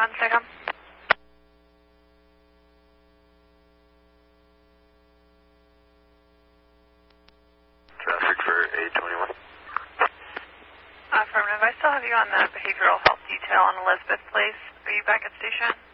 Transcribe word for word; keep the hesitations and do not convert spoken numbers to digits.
One second. Traffic for eight twenty-one. Affirmative. I still have you on the behavioral health detail on Elizabeth Place. Are you back at station?